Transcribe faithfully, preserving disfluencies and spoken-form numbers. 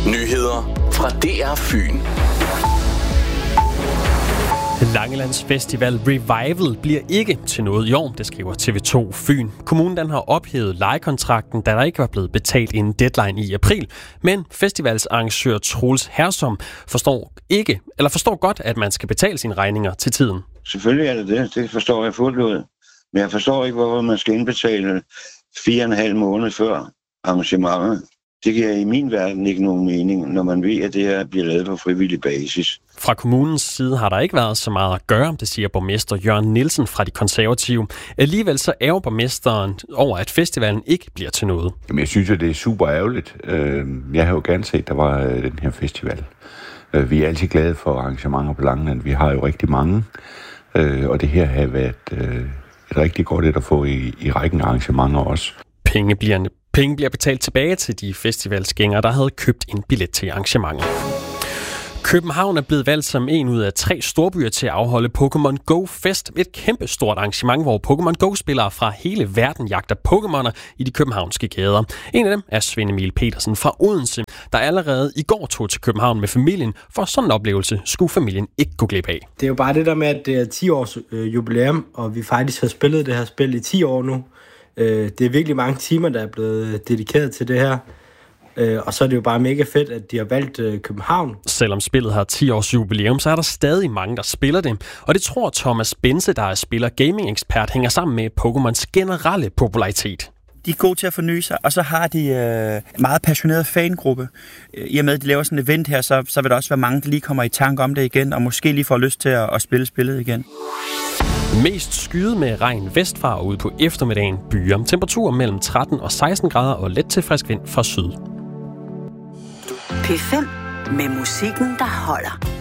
Nyheder fra D R Fyn. Langelands Festival Revival bliver ikke til noget i år, det skriver T V to Fyn. Kommunen den har ophævet lejekontrakten, da der ikke var blevet betalt en deadline i april. Men festivalsarrangør Troels Hersom forstår ikke, eller forstår godt, at man skal betale sine regninger til tiden. Selvfølgelig er det det. Det forstår jeg fuldt ud. Men jeg forstår ikke, hvorfor man skal indbetale fire og en halv måned før arrangementet. Det giver i min verden ikke nogen mening, når man ved, at det her bliver lavet på frivillig basis. Fra kommunens side har der ikke været så meget at gøre, det siger borgmester Jørgen Nielsen fra De Konservative. Alligevel så ærger borgmesteren over, at festivalen ikke bliver til noget. Jamen, jeg synes, at det er super ærgerligt. Jeg har jo gerne set, at der var den her festival. Vi er altid glade for arrangementer på Langeland. Vi har jo rigtig mange, og det her har været et rigtig godt et at få i, i rækken af arrangementer også. Penge bliver, penge bliver betalt tilbage til de festivalsgængere, der havde købt en billet til arrangementet. København er blevet valgt som en ud af tre storbyer til at afholde Pokémon Go Fest. Et kæmpe stort arrangement, hvor Pokémon Go-spillere fra hele verden jagter Pokémoner i de københavnske gader. En af dem er Svend Emil Petersen fra Odense, der allerede i går tog til København med familien. For sådan en oplevelse skulle familien ikke gå glip af. Det er jo bare det der med, at det er ti års øh, jubilæum, og vi faktisk har spillet det her spil i ti år nu. Øh, det er virkelig mange timer, der er blevet dedikeret til det her. Øh, og så er det jo bare mega fedt, at de har valgt øh, København. Selvom spillet har ti års jubilæum, så er der stadig mange, der spiller det. Og det tror Thomas Bense, der er spiller gaming-ekspert, hænger sammen med Pokémons generelle popularitet. De er gode til at forny sig, og så har de øh, meget passioneret fangruppe. I og med, at de laver sådan et event her, så, så vil der også være mange, der lige kommer i tanke om det igen, og måske lige får lyst til at, at spille spillet igen. Mest skyet med regn vestfra og ude på eftermiddagen byer. Temperaturer mellem tretten og seksten grader og let til frisk vind fra syd. P fem med musikken, der holder.